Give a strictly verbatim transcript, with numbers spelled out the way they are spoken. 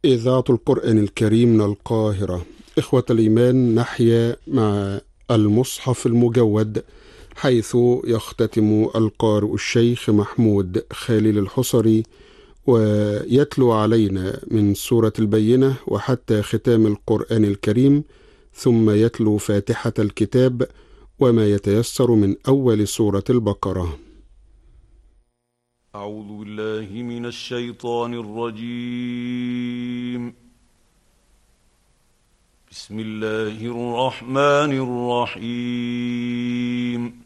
إذاعة القرآن الكريم من القاهرة. إخوة الإيمان، نحيا مع المصحف المجود، حيث يختتم القارئ الشيخ محمود خالد الحصري ويتلو علينا من سورة البينة وحتى ختام القرآن الكريم، ثم يتلو فاتحة الكتاب وما يتيسر من أول سورة البقرة. أعوذ بالله من الشيطان الرجيم. بسم الله الرحمن الرحيم.